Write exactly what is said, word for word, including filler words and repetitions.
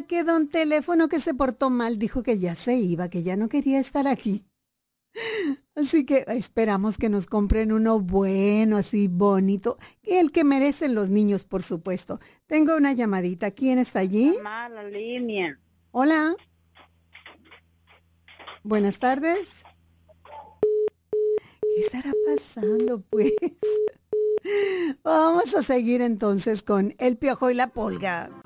que don Teléfono que se portó mal dijo que ya se iba, que ya no quería estar aquí. Así que esperamos que nos compren uno bueno, así bonito, el que merecen los niños, por supuesto. Tengo una llamadita. ¿Quién está allí? Mamá, la línea. Hola. Buenas tardes. ¿Qué estará pasando, pues? Vamos a seguir entonces con El Piojo y la Pulga.